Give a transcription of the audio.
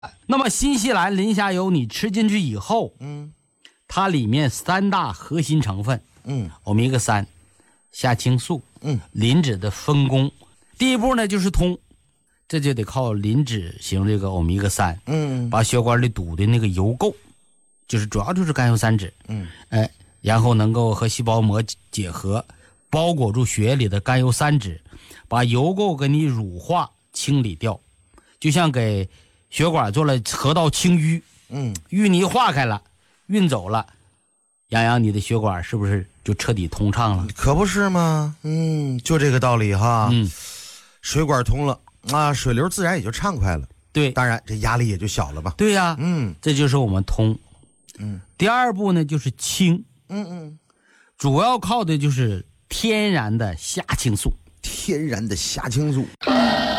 那么新西兰磷虾油你吃进去以后，它里面3大核心成分，欧米伽3、虾青素，磷脂的分工。第一步呢就是通，这就得靠磷脂型这个欧米伽3，把血管里堵的那个油垢，就是主要就是甘油三酯，然后能够和细胞膜结合，包裹住血液里的甘油三酯，把油垢给你乳化清理掉，就像给血管做了河道清淤，淤泥化开了，运走了，洋洋你的血管是不是就彻底通畅了？ 可不是吗？就这个道理哈。水管通了啊，水流自然也就畅快了。 对， 当然这压力也就小了吧。 对呀，这就是我们通。第二步呢就是清，主要靠的就是天然的虾青素。 天然的虾青素。